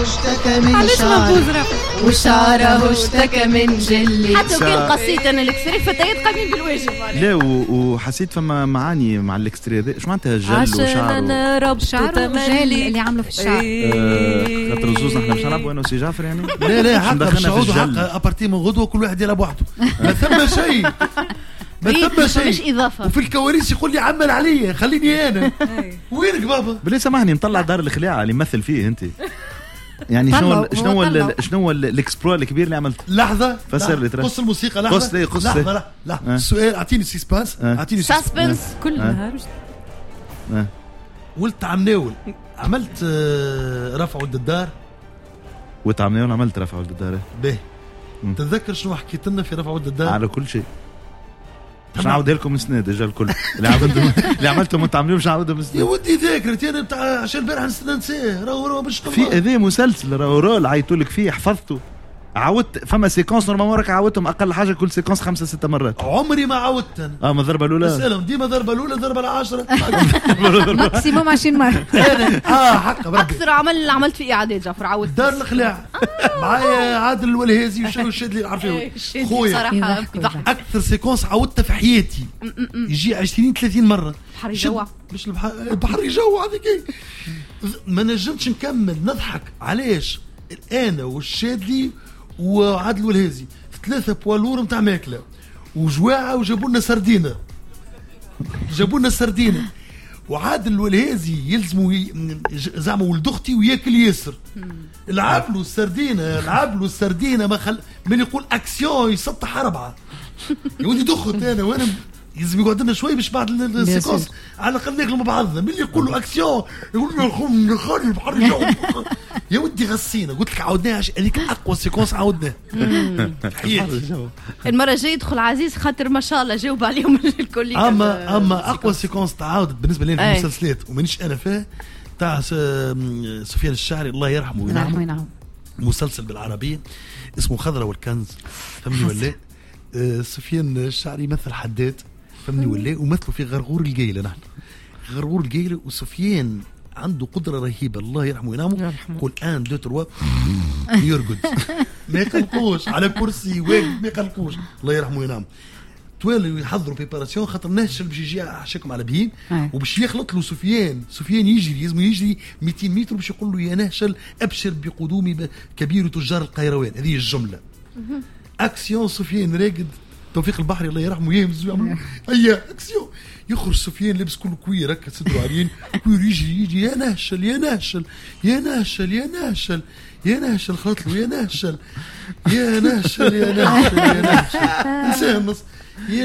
اشتكى من شعره وشعره اشتكى من جلي. حتى وكان قصيت انا الاكستري فتيات قايمين بالواجب. لا وحسيت فما معاني مع الاكستري هذا. شو معناتها جل وشعره؟ انا رب شعره جل اللي عملوا في الشعر. خاطر الزوز احنا مش نلعبوا انا وسي جعفر يعني. لا حتى باش نعودوا حق ابارتي من غدوه كل واحد يلعب وحده. ما ثم شيء ما ثم شيء مش اضافه. وفي الكواليس يقول لي عمل عليا خليني انا. وينك بابا؟ بلي سامحني نطلع دار الخلاعه اللي مثل فيه انت يعني. شنو الاكسبلور الكبير اللي عملت؟ لحظه فسر لي ترى. قص الموسيقى. لحظه لحظه السؤال اعطيني سسبانس. اعطيني سسبنس كل نهار. ولت عمناول عملت رفع ولد الدار. ولت عمناول عملت رفع ولد الدار. باهي تتذكر شنو حكيت لنا في رفع ولد الدار؟ على كل شيء. مش نعاودها لكم من سنة ديجا الكل اللي عملتهم انت عاملين مش نعاودها من سنة. يا ودي ذاكرت انا بتاع عشان البارح ننساه. راهو باش في هذا مسلسل راهو عيطوا لك فيه حفظته. عاودت فما سيكونس نورمالمون راك عاودتهم اقل حاجه كل سيكونس 5-6 مرات. عمري ما عاودت انا. ما الضربه الاولى اسالهم ديما ضربه الاولى ضربه العاشره ماكسيموم 20 مره. حق بربي. اكثر عملت في اعداد جعفر عاودت دار الخلاع معايا عادل الولهازي والشادلي عارفين خويا صراحه. اكثر سيكونس عاودتها في حياتي يجي 20-30 مره. بحر يجوع. مش البحر يجوع هذيك. ما نجمتش نكمل نضحك. علاش؟ انا والشادلي وعادل الولهازي 3 بوالور نتاع ماكله وجواعه وجابوا لنا سردينه وعادل الولهازي يلزموا زعما ولد اختي وياكل ياسر. لعب له السردينه من يقول اكسيون يسطح 4 يا ودي دخت انا وانا يلزم يقعد لنا شوي باش بعد السيكونس على الاقل ناكلوا مع بعضنا. من اللي يقول له اكسيون يقول له خلي البحر يجوع. يا ودي غسينا قلت لك عاودناها هذيك اقوى سيكونس عاودناها في حياتي. المره الجايه يدخل عزيز خاطر ما شاء الله جاوب عليهم الكل. اما اقوى سيكونس تعاودت بالنسبه لي في المسلسلات ومانيش انا فيه تاع سفيان الشاعري الله يرحمه وينعمه. مسلسل بالعربيه اسمه خضرة والكنز فهمني ولا. سفيان الشاعري يمثل حداد فهمني ولا. ومثلوا في غرغور القيله. نحن غرغور القيله وسفيان عنده قدرة رهيبة الله يرحمه وينامه. يقول 1 2 3 يرقد ما يقلقوش على كرسي واقف ما يقلقوش الله يرحمه وينامه. توالوا يحضروا بريباراسيون خاطر نهشل باش يجي حشاكم على بهيم وباش يخلط له سفيان يجري لازم يجري 200 متر باش يقول له يا نهشل ابشر بقدوم كبير تجار القيروان. هذه الجملة. اكسيون سفيان راقد توفيق البحري الله يرحمه يهمز ويعمل هيا اكسيون. يخرج سفيان لابس كل كوير هكا صدره عريان كوير يجي يا نهشل خلط له يا نهشل انسان النص يا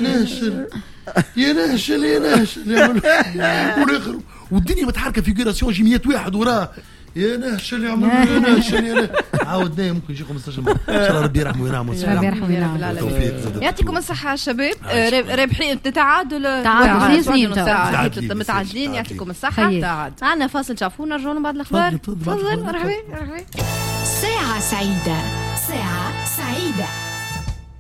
نهشل والاخر والدنيا متحركه في كيراسيون جي 100 واحد وراه يا نهشل يا نهشل عاودناه ممكن يجي 15 مرة. ان شاء الله ربي يرحمه وينعمه. يعطيكم الصحة شباب. رابحين تعادل 2 سنين متعادلين. يعطيكم الصحة. عندنا فاصل شافونا نرجعوا بعد الأخبار. تفضل. مرحبا. ساعة سعيدة.